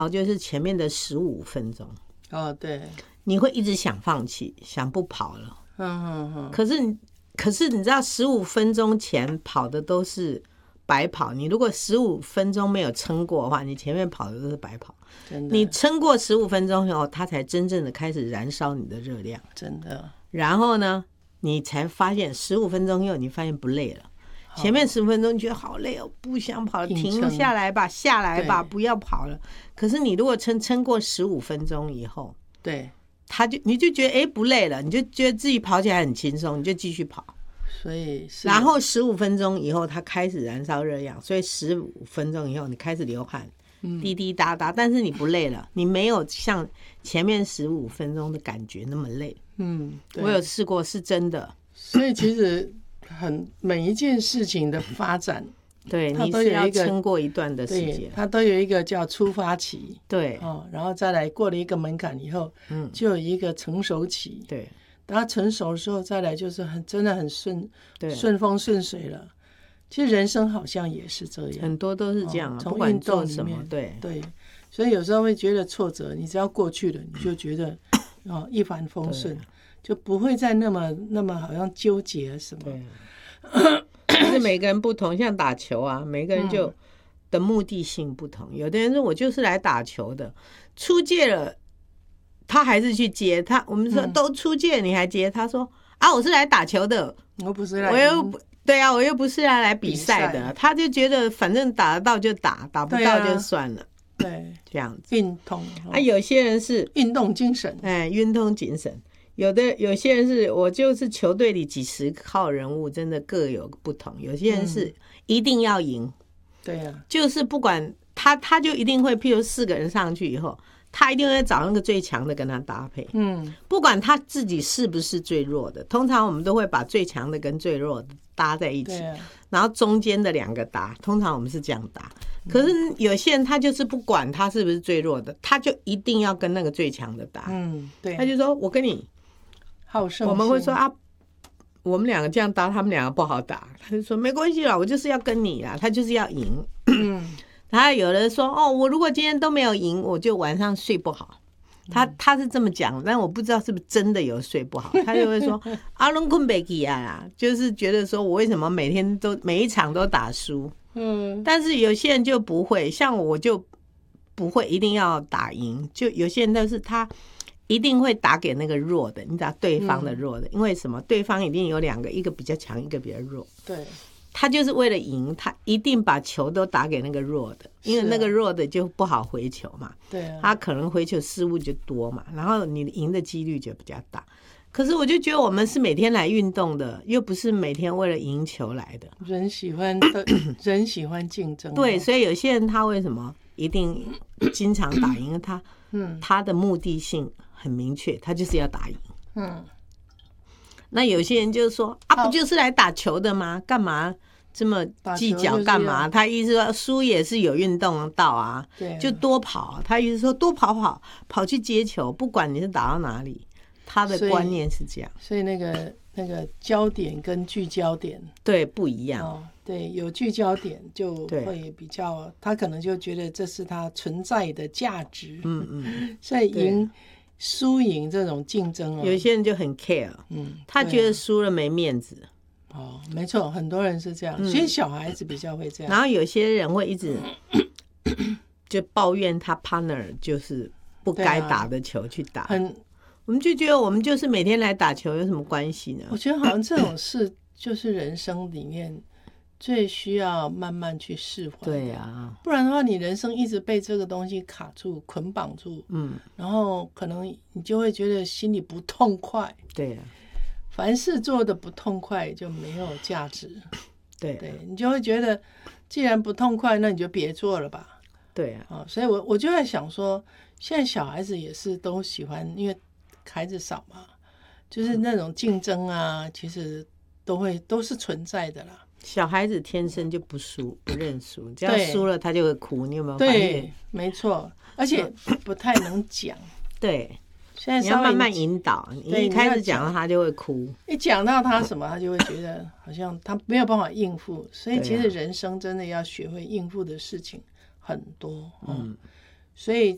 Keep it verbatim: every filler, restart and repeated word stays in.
就是前面的十五分钟。 哦，对， 你会一直想放弃，想不跑了。 嗯嗯嗯。 可是可是你知道，十五分钟前跑的都是白跑。你如果十五分钟没有撑过的话，你前面跑的都是白跑。 真的， 你撑过十五分钟以后，它才真正的开始燃烧你的热量。 真的。然后呢，你才发现十五分钟以后，你发现不累了。前面十五分钟你觉得好累哦，不想跑了，停下来吧，下来吧，不要跑了。可是你如果撑撑过十五分钟以后， 对， 他就你就觉得哎不累了，你就觉得自己跑起来很轻松，你就继续跑。 所以然后十五分钟以后，它开始燃烧热量，所以十五分钟以后你开始流汗，滴滴答答，但是你不累了，你没有像前面十五分钟的感觉那么累。 嗯， 我有试过，是真的。 所以其实很每一件事情的发展， 对，你是要撑过一段的时间， 它都有一个叫出发期， 对， 哦，然后再来过了一个门槛以后，嗯，就有一个成熟期， 对， 等它成熟的时候，再来就是很真的很顺，对，顺风顺水了。其实人生好像也是这样， 很多都是这样啊， 从运动什么，对对，所以有时候会觉得挫折，你只要过去了，你就觉得哦一帆风顺，就不会再那么那么好像纠结什么。 就是每个人不同，像打球啊，每个人就的目的性不同。有的人说我就是来打球的，出界了，他还是去接他。我们说都出界，你还接？他说啊，我是来打球的， 我不是来， 我又不对啊，我又不是来来比赛的。他就觉得反正打得到就打，打不到就算了。 对， 这样子运动啊，有些人是运动精神， 哎，运动精神。有的有些人是我就是球队里几十号人物，真的各有不同。有些人是一定要赢，嗯、 对呀、啊， 就是不管他，他就一定会，譬如四个人上去以后，他一定会找那个最强的跟他搭配。嗯，不管他自己是不是最弱的，通常我们都会把最强的跟最弱的搭在一起，啊、然后中间的两个打，通常我们是这样打。可是有些人他就是不管他是不是最弱的，他就一定要跟那个最强的打。嗯，对，他就说我跟你。 好胜心， 我们会说啊，我们两个这样打，他们两个不好打。他就说没关系啦，我就是要跟你啦，他就是要赢。嗯，他有人说哦，我如果今天都没有赢，我就晚上睡不好。他他是这么讲，但我不知道是不是真的有睡不好。他就会说阿龙困贝基啊，就是觉得说我为什么每天都每一场都打输。嗯，但是有些人就不会，像我就不会一定要打赢。就有些人都是他。一定会打给那个弱的，你知道对方的弱的，嗯、因为什么？对方一定有两个，一个比较强，一个比较弱。 对， 他就是为了赢，他一定把球都打给那个弱的，因为那个弱的就不好回球嘛。 对、啊， 他可能回球失误就多嘛，然后你赢的几率就比较大。可是我就觉得我们是每天来运动的，又不是每天为了赢球来的。 人喜欢人喜欢竞争， 对，所以有些人他为什么一定经常打赢他？嗯，他的目的性很明确，他就是要打赢。嗯，那有些人就说啊，不就是来打球的吗？干嘛这么计较？干嘛？他意思说输也是有运动到啊，对，就多跑。他意思说多跑跑，跑去接球，不管你是打到哪里，他的观念是这样。 所以, 所以那个那个焦点跟聚焦点对不一样。 哦，对，有聚焦点就会比较，他可能就觉得这是他存在的价值。嗯嗯，所以赢输赢这种竞争、哦、 有些人就很 care， 嗯，他觉得输了没面子。 哦，没错，很多人是这样，所以小孩子比较会这样。 然后有些人会一直就抱怨他 partner 就是不该打的球去打。很。我们就觉得我们就是每天来打球有什么关系呢？ 我觉得好像这种事就是人生里面最需要慢慢去释怀。 对啊， 不然的话你人生一直被这个东西卡住捆绑住，嗯，然后可能你就会觉得心里不痛快。 对啊， 凡事做的不痛快就没有价值。 对、啊、 对，你就会觉得既然不痛快那你就别做了吧。 对啊、 哦、所以我我就在想说现在小孩子也是都喜欢，因为孩子少嘛，就是那种竞争啊，其实都会都是存在的啦。 小孩子天生就不输，不认输，只要输了他就会哭。你有没有发现？ 对，没错，而且不太能讲。 对， 现在你要慢慢引导。你一开始讲到他就会哭， 一讲到他什么，他就会觉得好像他没有办法应付。所以其实人生真的要学会应付的事情很多。嗯，所以